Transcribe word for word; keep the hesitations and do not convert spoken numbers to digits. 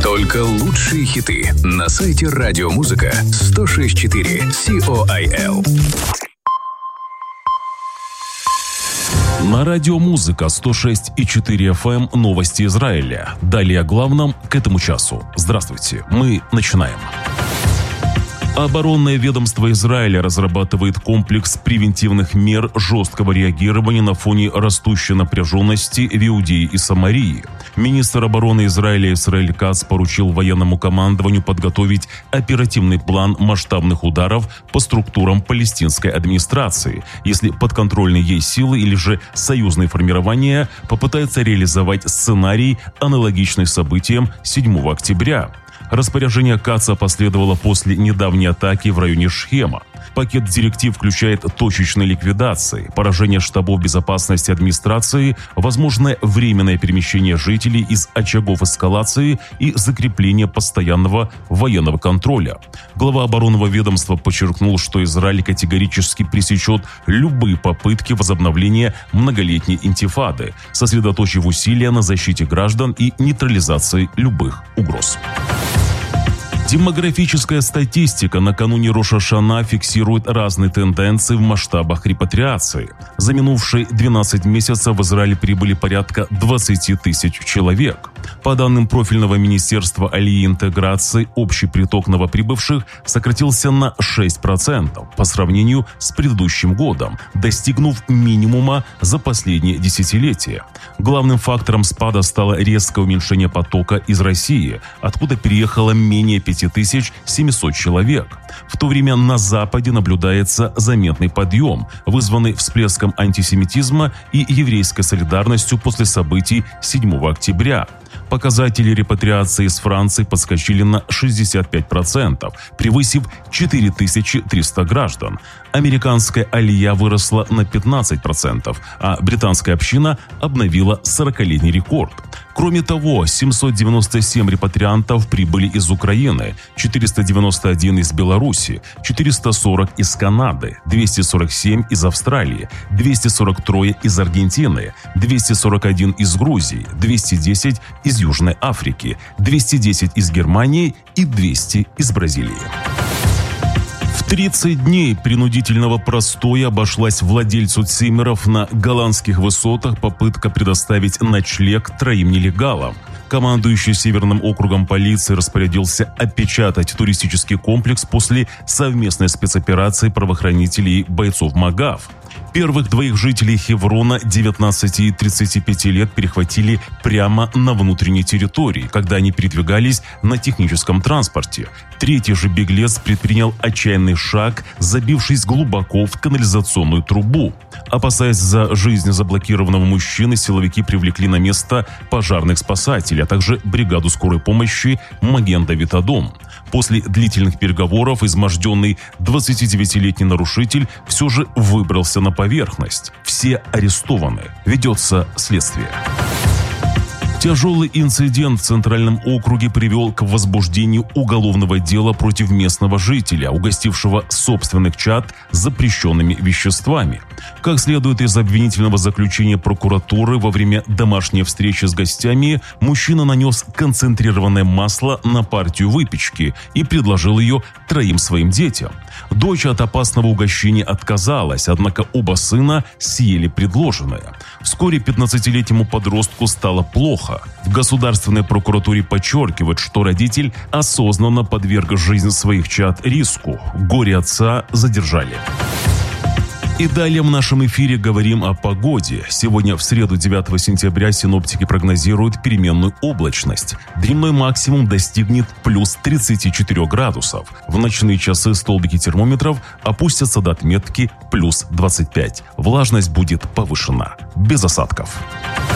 Только лучшие хиты на сайте Радиомузыка сто шесть и четыре Сиол. На Радиомузыка сто шесть и четыре эф эм новости Израиля. Далее о главном к этому часу. Здравствуйте, мы начинаем. Оборонное ведомство Израиля разрабатывает комплекс превентивных мер жесткого реагирования на фоне растущей напряженности в Иудее и Самарии. Министр обороны Израиля Исраэль Кац поручил военному командованию подготовить оперативный план масштабных ударов по структурам палестинской администрации, если подконтрольные ей силы или же союзные формирования попытаются реализовать сценарий, аналогичный событиям седьмого октября. Распоряжение Каца последовало после недавней атаки в районе Шхема. Пакет директив включает точечные ликвидации, поражение штабов безопасности администрации, возможное временное перемещение жителей из очагов эскалации и закрепление постоянного военного контроля. Глава оборонного ведомства подчеркнул, что Израиль категорически пресечет любые попытки возобновления многолетней интифады, сосредоточив усилия на защите граждан и нейтрализации любых угроз. Демографическая статистика накануне Рош ха-Шана фиксирует разные тенденции в масштабах репатриации. За минувшие двенадцать месяцев в Израиль прибыли порядка двадцать тысяч человек. По данным профильного министерства Алии и интеграции, общий приток новоприбывших сократился на шесть процентов по сравнению с предыдущим годом, достигнув минимума за последние десятилетия. Главным фактором спада стало резкое уменьшение потока из России, откуда переехало менее пяти тысяч семисот человек. В то время на Западе наблюдается заметный подъем, вызванный всплеском антисемитизма и еврейской солидарностью после событий седьмого октября. Показатели репатриации из Франции подскочили на шестьдесят пять процентов, превысив четыре тысячи триста граждан. Американская алия выросла на пятнадцать процентов, а британская община обновила сорокалетний рекорд. Кроме того, семьсот девяносто семь репатриантов прибыли из Украины, четыреста девяносто один из Беларуси, четыреста сорок из Канады, двести сорок семь из Австралии, двести сорок три из Аргентины, двести сорок один из Грузии, двести десять из Южной Африки, двести десять из Германии и двести из Бразилии. В тридцать дней принудительного простоя обошлась владельцу циммеров на голландских высотах попытка предоставить ночлег троим нелегалам. Командующий Северным округом полиции распорядился опечатать туристический комплекс после совместной спецоперации правоохранителей и бойцов МАГАФ. Первых двоих жителей Хеврона девятнадцати и тридцати пяти лет перехватили прямо на внутренней территории, когда они передвигались на техническом транспорте. Третий же беглец предпринял отчаянный шаг, забившись глубоко в канализационную трубу. Опасаясь за жизнь заблокированного мужчины, силовики привлекли на место пожарных спасателей, а также бригаду скорой помощи «Маген Давид Адом». После длительных переговоров изможденный двадцатидевятилетний нарушитель все же выбрался на поверхность. Все арестованы. Ведется следствие. Тяжелый инцидент в Центральном округе привел к возбуждению уголовного дела против местного жителя, угостившего собственных чад запрещенными веществами. Как следует из обвинительного заключения прокуратуры, во время домашней встречи с гостями мужчина нанес концентрированное масло на партию выпечки и предложил ее троим своим детям. Дочь от опасного угощения отказалась, однако оба сына съели предложенное. Вскоре пятнадцатилетнему подростку стало плохо. В государственной прокуратуре подчеркивают, что родитель осознанно подверг жизнь своих чад риску. Горе отца задержали. И далее в нашем эфире говорим о погоде. Сегодня, в среду, девятого сентября, синоптики прогнозируют переменную облачность. Дневной максимум достигнет плюс тридцати четырёх градусов. В ночные часы столбики термометров опустятся до отметки плюс двадцать пять. Влажность будет повышена. Без осадков.